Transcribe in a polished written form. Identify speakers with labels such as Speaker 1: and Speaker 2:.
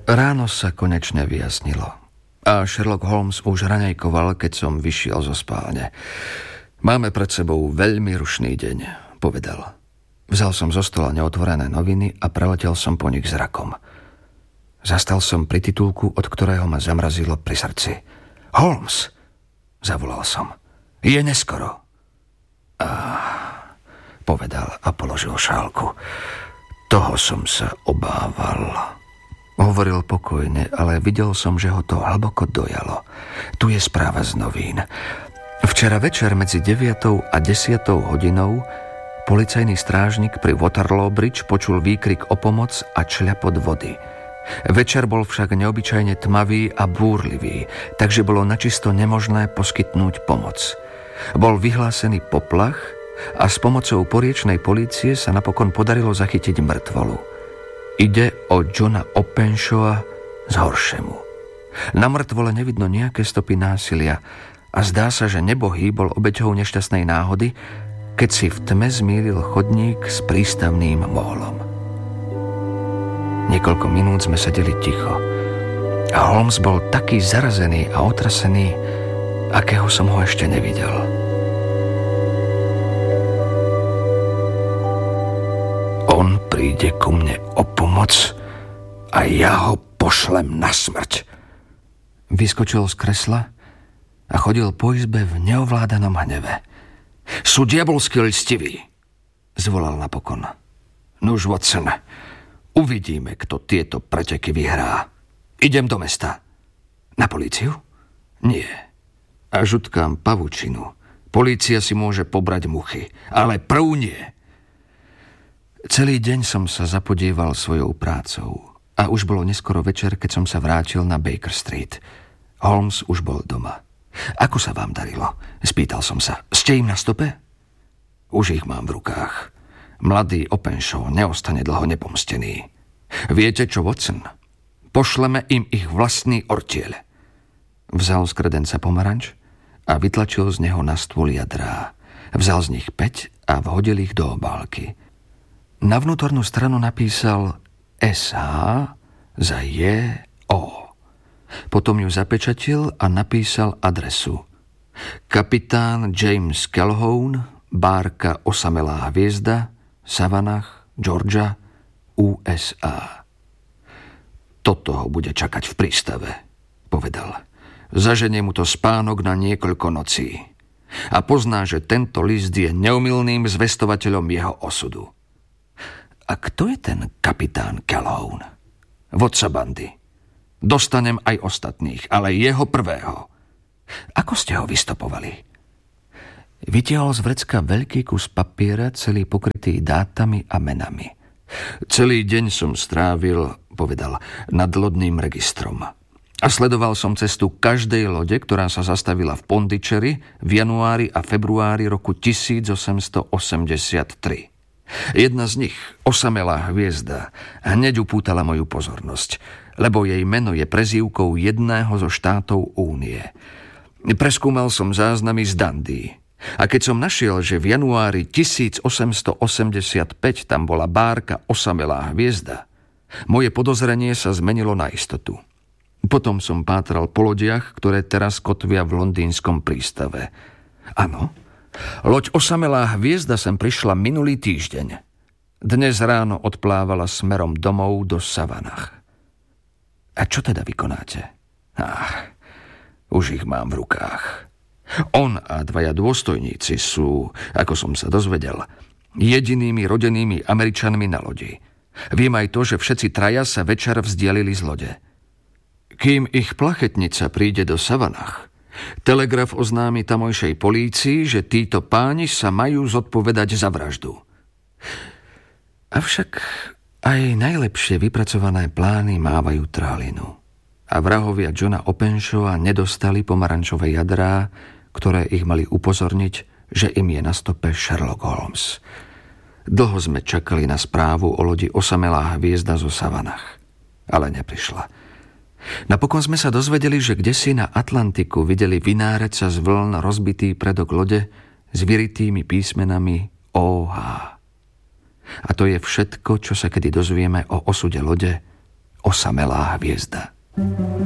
Speaker 1: Ráno sa konečne vyjasnilo. A Sherlock Holmes už raňajkoval, keď som vyšiel zo spálne. Máme pred sebou veľmi rušný deň, povedal. Vzal som zo stola neotvorené noviny a preletel som po nich zrakom. Zastal som pri titulku, od ktorého ma zamrazilo pri srdci. Holmes, zavolal som. Je neskoro. Povedal a položil šálku. Toho som sa obával. Hovoril pokojne, ale videl som, že ho to hlboko dojalo. Tu je správa z novín. Včera večer medzi 9. a 10. hodinou policajný strážnik pri Waterloo Bridge počul výkrik o pomoc a čľapot vody. Večer bol však neobyčajne tmavý a búrlivý, takže bolo načisto nemožné poskytnúť pomoc. Bol vyhlásený poplach a s pomocou poriečnej polície sa napokon podarilo zachytiť mŕtvolu. Ide o Johna Openshawa z Horshemu. Na mŕtvole nevidno nejaké stopy násilia a zdá sa, že nebohý bol obeťou nešťastnej náhody, keď si v tme zmýlil chodník s prístavným molom. Niekoľko minút sme sedeli ticho a Holmes bol taký zarazený a otrasený, akého som ho ešte nevidel. On príde ku mne o pomoc a ja ho pošlem na smrť. Vyskočil z kresla a chodil po izbe v neovládanom hneve. Sú diabolsky lstiví, zvolal napokon. Nuž, Watson, uvidíme, kto tieto preteky vyhrá. Idem do mesta. Na políciu? Nie. A žutkám pavučinu. Polícia si môže pobrať muchy, ale prv nie. Celý deň som sa zapodieval svojou prácou a už bolo neskoro večer, keď som sa vrátil na Baker Street. Holmes už bol doma. Ako sa vám darilo? Spýtal som sa. Ste im na stope? Už ich mám v rukách. Mladý Openshaw neostane dlho nepomstený. Viete čo, Watson? Pošleme im ich vlastný ortieľ. Vzal z kredenca pomaranč a vytlačil z neho na stôl jadrá. Vzal z nich 5 a vhodil ich do obálky. Na vnútornú stranu napísal SH za JO. Potom ju zapečatil a napísal adresu. Kapitán James Calhoun, bárka Osamelá hviezda, Savannah, Georgia, USA. Toto ho bude čakať v prístave, povedal. Zaženie mu to spánok na niekoľko nocí. A pozná, že tento list je neomylným zvestovateľom jeho osudu. A kto je ten kapitán Calhoun? Vodca bandy. Dostanem aj ostatných, ale jeho prvého. Ako ste ho vystopovali? Vytiahol z vrecka veľký kus papiera, celý pokrytý dátami a menami. Celý deň som strávil, povedal, nad lodným registrom. A sledoval som cestu každej lode, ktorá sa zastavila v Pondicherry v januári a februári roku 1883. Jedna z nich, Osamelá hviezda, hneď upútala moju pozornosť, lebo jej meno je prezývkou jedného zo štátov Únie. Preskúmal som záznamy z Dundee a keď som našiel, že v januári 1885 tam bola bárka Osamelá hviezda, moje podozrenie sa zmenilo na istotu. Potom som pátral po lodiach, ktoré teraz kotvia v londýnskom prístave. Áno, loď Osamelá hviezda sem prišla minulý týždeň. Dnes ráno odplávala smerom domov do Savannah. A čo teda vykonáte? Už ich mám v rukách. On a 2 dôstojníci sú, ako som sa dozvedel, jedinými rodenými Američanmi na lodi. Viem aj to, že všetci 3 sa večer vzdialili z lode. Kým ich plachetnica príde do Savannah, telegraf oznámi tamojšej polícii, že títo páni sa majú zodpovedať za vraždu. Avšak aj najlepšie vypracované plány mávajú trálinu. A vrahovia Johna Openshawa nedostali pomarančové jadrá, ktoré ich mali upozorniť, že im je na stope Sherlock Holmes. Dlho sme čakali na správu o lodi Osamelá hviezda zo Savannah, ale neprišla. Napokon sme sa dozvedeli, že kdesi na Atlantiku videli vynárať sa z vln rozbitý predok lode s vyritými písmenami OH. A to je všetko, čo sa kedy dozvieme o osude lode osamelá hviezda.